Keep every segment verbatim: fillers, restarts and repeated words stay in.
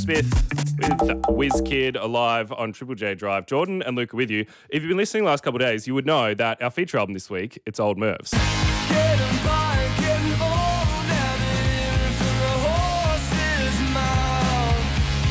Smith with WizKid Alive on Triple J Drive. Jordan and Luca with you. If you've been listening the last couple of days, you would know that our feature album this week, it's Old Mervs. Getting by, getting old, and it is in the horse's mouth.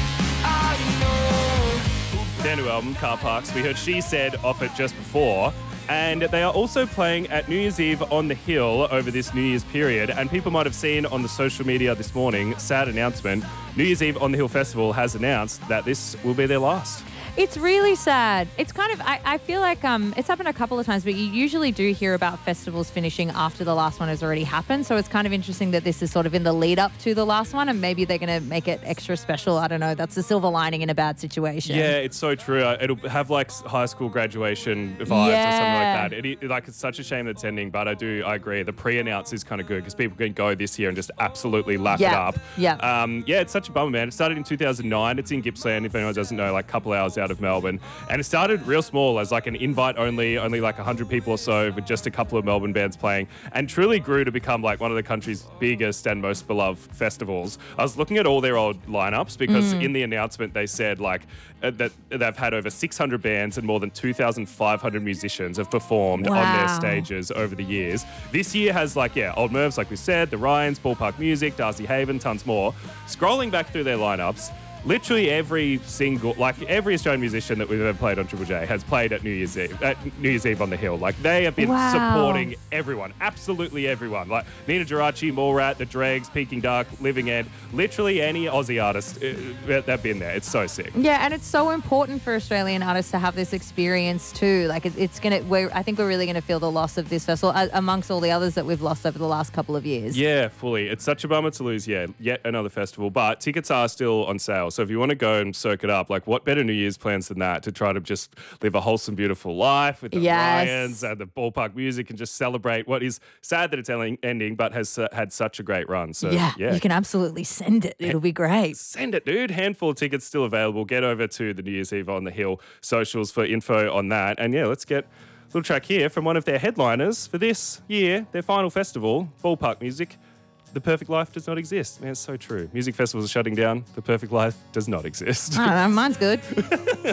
I know. Their new album, Car Parks, we heard She Said off it just before. And they are also playing at New Year's Eve on the Hill over this New Year's period. And people might have seen on the social media this morning, sad announcement, New Year's Eve on the Hill Festival has announced that this will be their last. It's really sad. It's kind of, I, I feel like um, it's happened a couple of times, but you usually do hear about festivals finishing after the last one has already happened. So it's kind of interesting that this is sort of in the lead up to the last one, and maybe they're going to make it extra special. I don't know. That's the silver lining in a bad situation. Yeah, it's so true. Uh, It'll have like high school graduation vibes Yeah. or something like that. It, it, like it's such a shame that it's ending, but I do, I agree. The pre-announce is kind of good because people can go this year and just absolutely lap Yeah. it up. Yeah. Um, yeah, it's such a bummer, man. It started in two thousand nine. It's in Gippsland, if anyone doesn't know, like a couple hours out of Melbourne. And it started real small as like an invite only, only like one hundred people or so with just a couple of Melbourne bands playing, and truly grew to become like one of the country's biggest and most beloved festivals. I was looking at all their old lineups because in the announcement they said like uh, that they've had over six hundred bands and more than two thousand five hundred musicians have performed on their Wow. stages over the years. This year has like, yeah, Old Mervs, like we said, the Ryans, Ballpark Music, Darcy Haven, tons more. Scrolling back through their lineups, literally every single, like every Australian musician that we've ever played on Triple J has played at New Year's Eve, at New Year's Eve on the Hill. Like they have been Wow. supporting everyone, absolutely everyone. Like Nina Geraci, Mallrat, The Dregs, Peking Duck, Living End, literally any Aussie artist uh, that've been there. It's so sick. Yeah, and it's so important for Australian artists to have this experience too. Like it, it's gonna, we're, I think we're really gonna feel the loss of this festival uh, amongst all the others that we've lost over the last couple of years. Yeah, fully. It's such a bummer to lose, yeah, yet another festival. But tickets are still on sale. So if you want to go and soak it up, like what better New Year's plans than that to try to just live a wholesome, beautiful life with the Yes. Ryans and the Ballpark Music and just celebrate what is sad that it's ending- ending, but has uh, had such a great run. So yeah, yeah. you can absolutely send it. It'll be great. Send it, dude. Handful of tickets still available. Get over to the New Year's Eve on the Hill socials for info on that. And yeah, let's get a little track here from one of their headliners for this year, their final festival, Ballpark Music. The perfect life does not exist. Man, it's so true. Music festivals are shutting down. The perfect life does not exist. I don't know, mine's good.